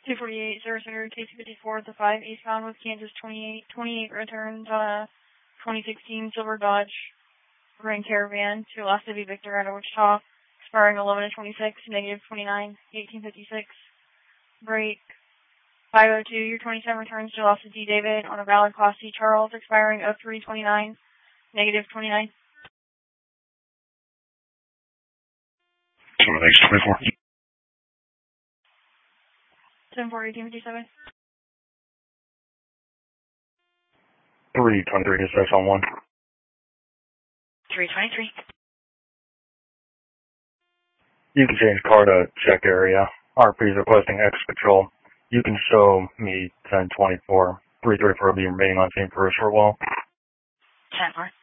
248, 00, KC-54 at the 5 eastbound with Kansas 28 returns on a 2016 Silver Dodge Grand Caravan to Los City Victor out of Wichita, expiring 11/26, negative 29, 1856. Break 502, your 27 returns to Los D. David on a valid Class C Charles, expiring 03/29, negative 29. Thanks, 24. 740, 1857. 323, dispatch on 1. 323. You can change car to check area. RP is requesting X patrol. You can show me 1024. 334 will be remaining on scene for a short while. 10-4.